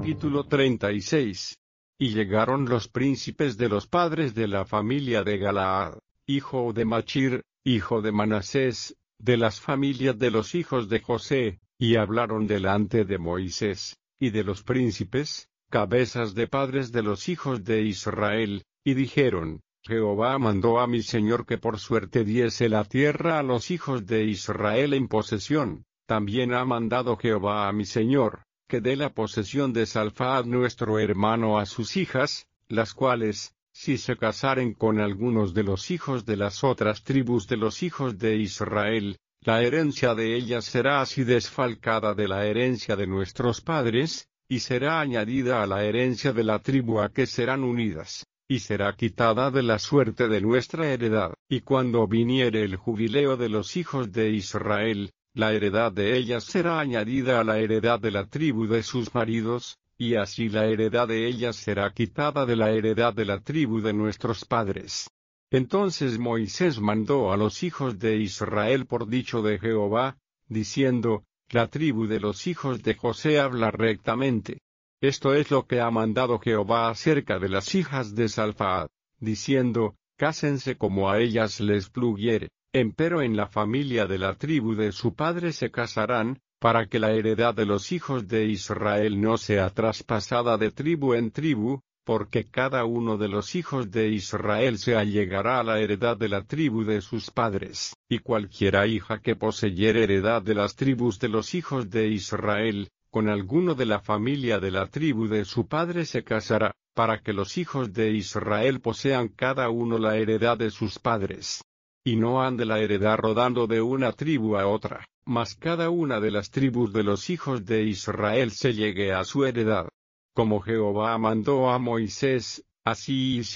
Capítulo 36. Y llegaron los príncipes de los padres de la familia de Galaad, hijo de Machir, hijo de Manasés, de las familias de los hijos de José, y hablaron delante de Moisés, y de los príncipes, cabezas de padres de los hijos de Israel, y dijeron: Jehová mandó a mi señor que por suerte diese la tierra a los hijos de Israel en posesión. También ha mandado Jehová a mi señor que dé la posesión de Salfaad nuestro hermano a sus hijas, las cuales, si se casaren con algunos de los hijos de las otras tribus de los hijos de Israel, la herencia de ellas será así desfalcada de la herencia de nuestros padres, y será añadida a la herencia de la tribu a que serán unidas, y será quitada de la suerte de nuestra heredad. Y cuando viniere el jubileo de los hijos de Israel, la heredad de ellas será añadida a la heredad de la tribu de sus maridos, y así la heredad de ellas será quitada de la heredad de la tribu de nuestros padres. Entonces Moisés mandó a los hijos de Israel por dicho de Jehová, diciendo: La tribu de los hijos de José habla rectamente. Esto es lo que ha mandado Jehová acerca de las hijas de Salfaad, diciendo: Cásense como a ellas les pluguiere. Empero en la familia de la tribu de su padre se casarán, para que la heredad de los hijos de Israel no sea traspasada de tribu en tribu, porque cada uno de los hijos de Israel se allegará a la heredad de la tribu de sus padres. Y cualquiera hija que poseyere heredad de las tribus de los hijos de Israel, con alguno de la familia de la tribu de su padre se casará, para que los hijos de Israel posean cada uno la heredad de sus padres. Y no ande la heredad rodando de una tribu a otra, mas cada una de las tribus de los hijos de Israel se llegue a su heredad. Como Jehová mandó a Moisés, así hicieron.